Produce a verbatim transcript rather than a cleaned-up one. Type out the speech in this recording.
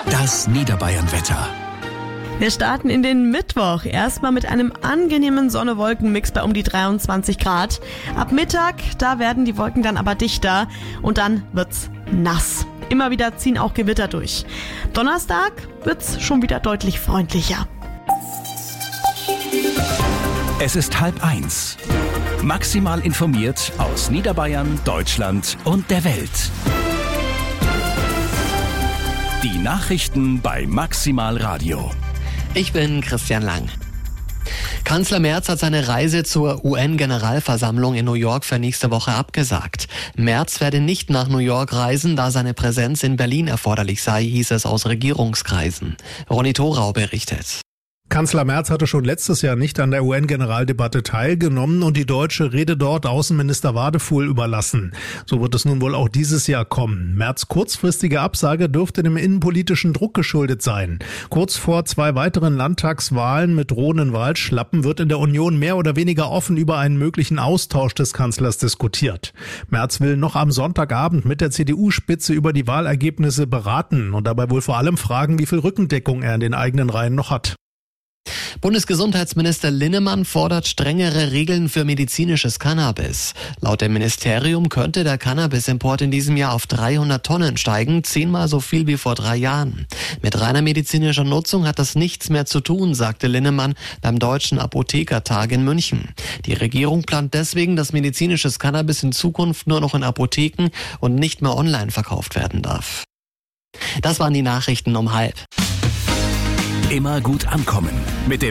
Das Niederbayern-Wetter. Wir starten in den Mittwoch. Erstmal mit einem angenehmen Sonne-Wolken-Mix bei um die dreiundzwanzig Grad. Ab Mittag, da werden die Wolken dann aber dichter und dann wird's nass. Immer wieder ziehen auch Gewitter durch. Donnerstag wird's schon wieder deutlich freundlicher. Es ist halb eins. Maximal informiert aus Niederbayern, Deutschland und der Welt. Die Nachrichten bei Maximal Radio. Ich bin Christian Lang. Kanzler Merz hat seine Reise zur U N-Generalversammlung in New York für nächste Woche abgesagt. Merz werde nicht nach New York reisen, da seine Präsenz in Berlin erforderlich sei, hieß es aus Regierungskreisen. Ronny Thorau berichtet. Kanzler Merz hatte schon letztes Jahr nicht an der U N-Generaldebatte teilgenommen und die deutsche Rede dort Außenminister Wadefuhl überlassen. So wird es nun wohl auch dieses Jahr kommen. Merz' kurzfristige Absage dürfte dem innenpolitischen Druck geschuldet sein. Kurz vor zwei weiteren Landtagswahlen mit drohenden Wahlschlappen wird in der Union mehr oder weniger offen über einen möglichen Austausch des Kanzlers diskutiert. Merz will noch am Sonntagabend mit der C D U-Spitze über die Wahlergebnisse beraten und dabei wohl vor allem fragen, wie viel Rückendeckung er in den eigenen Reihen noch hat. Bundesgesundheitsminister Linnemann fordert strengere Regeln für medizinisches Cannabis. Laut dem Ministerium könnte der Cannabisimport in diesem Jahr auf dreihundert Tonnen steigen, zehnmal so viel wie vor drei Jahren. Mit reiner medizinischer Nutzung hat das nichts mehr zu tun, sagte Linnemann beim Deutschen Apothekertag in München. Die Regierung plant deswegen, dass medizinisches Cannabis in Zukunft nur noch in Apotheken und nicht mehr online verkauft werden darf. Das waren die Nachrichten um halb. Immer gut ankommen mit dem